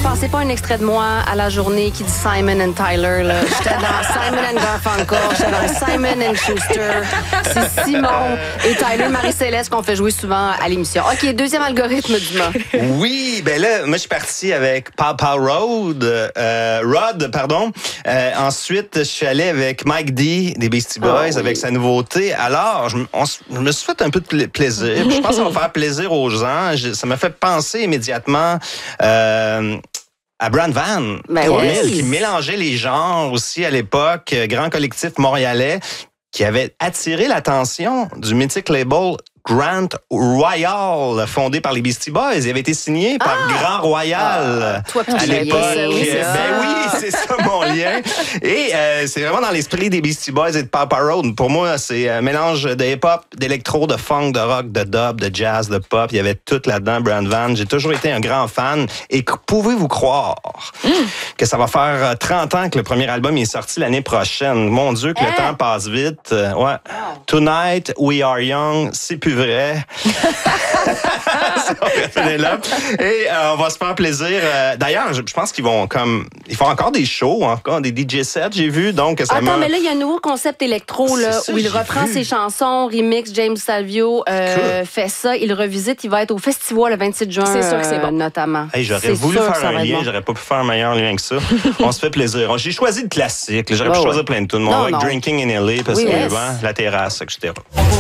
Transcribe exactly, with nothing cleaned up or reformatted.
passez pas un extrait de moi à la journée qui dit Simon and Tyler. Là. J'étais dans Simon and Garfunkel, j'étais dans Simon and Schuster. C'est Simon et Tyler Marie-Céleste qu'on fait jouer souvent à l'émission. OK, deuxième algorithme du mois. Oui, ben là, moi, je suis parti avec Papa Road, euh, Rod, pardon. Euh, ensuite, je suis allé avec Mike D des Beastie Boys, oh, oui. avec sa nouveauté. Alors, je, on, je me suis fait un peu de pla- plaisir. Je pense que ça va faire plaisir aux gens. Je, ça m'a fait penser immédiatement euh, à Brand Van, ben trois mille, oui. qui mélangeait les genres aussi à l'époque. Grand collectif montréalais qui avait attiré l'attention du mythique label Grand Royal, fondé par les Beastie Boys. Il avait été signé par ah! Grand Royal ah, toi, à l'époque. Ça, oui, c'est ça. Ben oui, c'est ça mon lien. Et euh, c'est vraiment dans l'esprit des Beastie Boys et de Papa Road. Pour moi, c'est un mélange de hip-hop, d'électro, de funk, de rock, de dub, de jazz, de pop. Il y avait tout là-dedans, Brand Van. J'ai toujours été un grand fan. Et pouvez-vous croire mm. que ça va faire trente ans que le premier album est sorti l'année prochaine? Mon Dieu, que hein? le temps passe vite. Ouais. Wow. Tonight, We Are Young, c'est plus vrai. Et euh, on va se faire plaisir. Euh, d'ailleurs, je, je pense qu'ils vont comme... Ils font encore des shows, encore des D J sets, j'ai vu. Donc, ça Attends, m'a... mais là, il y a un nouveau concept électro là, ça, où il reprend vu. ses chansons, remix, James Salvio euh, fait ça, il revisite, il va être au festival le vingt-six juin, c'est sûr que c'est bon. Euh, notamment. Hey, j'aurais c'est voulu faire un lien, bon. j'aurais pas pu faire un meilleur lien que ça. On se fait plaisir. J'ai choisi le classique, j'aurais oh, pu ouais. choisir plein de tunes. Mon avec Drinking in L A, parce oui, que yes. la terrasse, et cetera